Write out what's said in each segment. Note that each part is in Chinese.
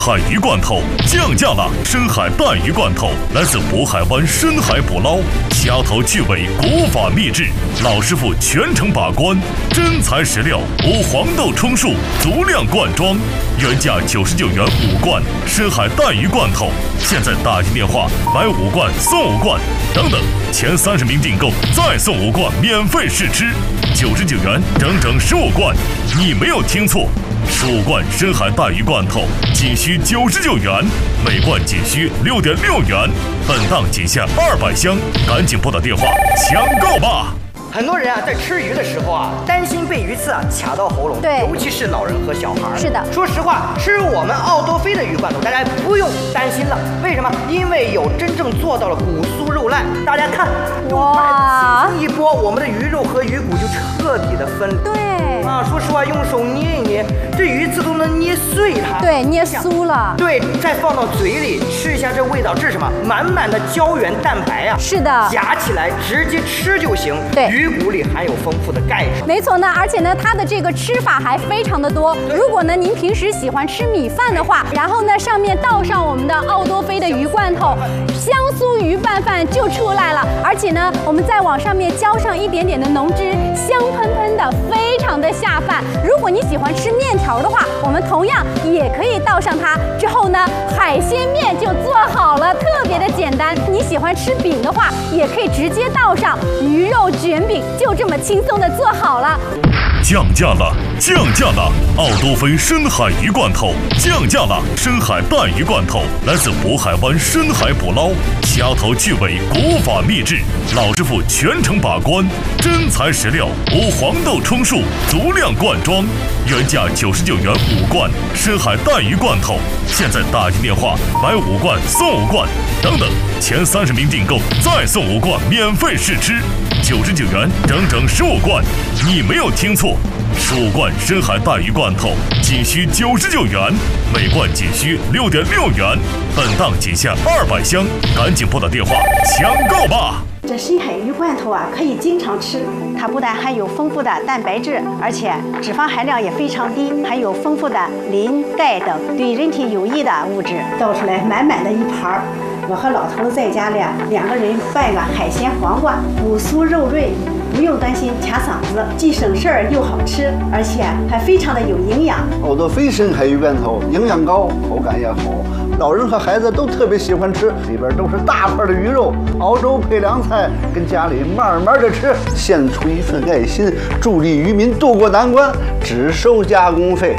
海鱼罐头降价了！深海带鱼罐头来自渤海湾深海捕捞，掐头去尾，古法秘制，老师傅全程把关，真材实料，无黄豆充数，足量灌装，原价99元5罐深海带鱼罐头，现在打进电话买5罐送5罐，等等，前30名订购再送5罐免费试吃，99元整整15罐，你没有听错。15罐深海带鱼罐头仅需99元，每罐仅需6.6元，本档仅限200箱，赶紧拨打电话抢购吧！ 很多人啊，在吃鱼的时候啊，担心被鱼刺啊卡到喉咙， 对， 尤其是老人和小孩。 是的， 说实话，吃我们奥多菲的鱼罐头，大家不用担心了。为什么？因为有真正做到了骨酥肉烂。大家看， 哇， 一拨，我们的鱼肉和鱼骨就彻底的分离。 对啊，说实话，用手捏一捏，这鱼刺都能捏碎它。 对，捏酥了。 对，再放到嘴里吃一下，这味道，这是什么？满满的胶原蛋白啊！ 是的， 夹起来直接吃就行。 对， 鱼骨里含有丰富的钙质。 没错呢，而且呢，它的这个吃法还非常的多。如果呢您平时喜欢吃米饭的话，然后呢上面倒上我们的奥多菲的鱼罐头，香酥鱼拌饭就出来了。而且呢，我们再往上面浇上一点点的浓汁，香喷喷的，非常的下饭。如果你喜欢吃面条的话，我们同样也可以倒上它。之后呢，海鲜面就做好了，特别的简单。你喜欢吃饼的话，也可以直接倒上鱼肉卷饼，就这么轻松的做好了。 降价了！降价了！奥多菲深海鱼罐头降价了！深海带鱼罐头来自渤海湾深海捕捞，掐头去尾，古法秘制，老师傅全程把关，真材实料，无黄豆充数，足量灌装，原价99元5罐深海带鱼罐头，现在打进电话买5罐送5罐，等等，前30名订购再送5罐免费试吃，99元整整15罐，你没有听错。15罐深海带鱼罐头仅需99元，每罐仅需6.6元，本档仅限200箱，赶紧拨打电话抢购吧！ 这深海鱼罐头啊，可以经常吃。它不但含有丰富的蛋白质，而且脂肪含量也非常低，含有丰富的磷、钙等对人体有益的物质。倒出来满满的一盘儿，我和老头子在家里2个人拌个海鲜黄瓜，骨酥肉润。不用担心卡嗓子，既省事儿又好吃，而且还非常的有营养。 奥多菲深海鱼罐头营养高，口感也好，老人和孩子都特别喜欢吃。里边都是大块的鱼肉，熬粥配凉菜，跟家里慢慢的吃，献出一份爱心，助力渔民渡过难关，只收加工费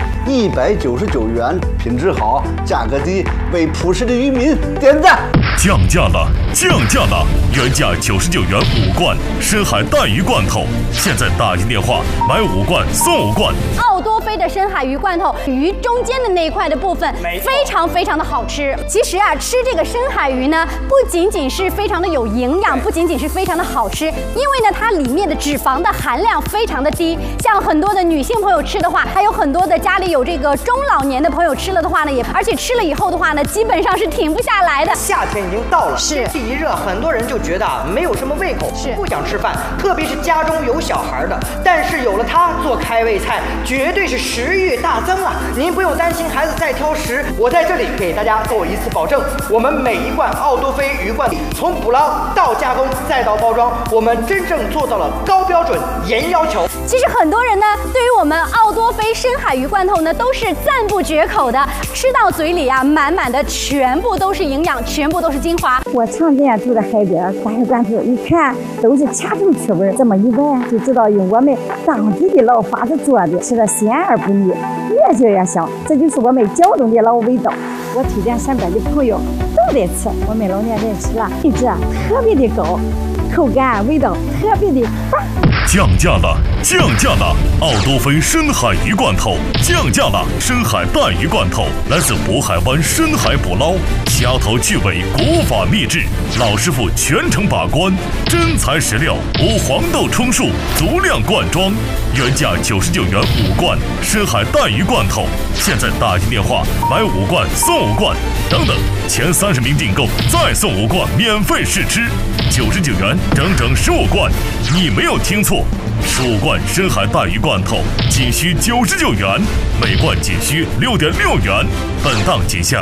199元，品质好，价格低，为朴实的渔民点赞。 降价了！降价了！原价99元5罐深海带鱼罐头，现在打进电话买5罐送5罐。 奥多菲的深海鱼罐头，鱼中间的那一块的部分非常非常的好吃。其实啊，吃这个深海鱼呢，不仅仅是非常的有营养，不仅仅是非常的好吃，因为呢，它里面的脂肪的含量非常的低。像很多的女性朋友吃的话，还有很多的家里有这个中老年的朋友吃了的话呢，而且吃了以后的话呢，基本上是停不下来的。 夏天已经到了， 是天气一热，很多人就觉得没有什么胃口， 是不想吃饭，特别是家中有小孩的。但是有了它做开胃菜，绝对是食欲大增啊！您不用担心孩子再挑食，我在这里给大家做一次保证，我们每一罐奥多菲鱼罐从捕捞到加工再到包装，我们真正做到了高标准、严要求。 其实很多人呢，对于我们奥多菲深海鱼罐头呢，都是赞不绝口的，吃到嘴里啊，满满的全部都是营养，全部都是精华。 我常年住在海边，大海罐头一看都是掐成刺味，这么一闻就知道用我们当地的老法子做的，吃的鲜而不腻，越嚼越香，这就是我们胶东的老味道。我推荐身边的朋友都得吃，我们老年人吃了品质特别的高，口感味道特别的棒。 降价了！降价了！奥多菲深海鱼罐头降价了！深海带鱼罐头来自渤海湾深海捕捞，掐头去尾，古法秘制，老师傅全程把关，真材实料，无黄豆充数，足量灌装，原价99元5罐深海带鱼罐头，现在打进电话买5罐送5罐，等等，前30名订购再送5罐免费试吃 99元，整整15罐。你没有听错，15罐深海带鱼罐头仅需99元，每罐仅需6.6元。本档仅限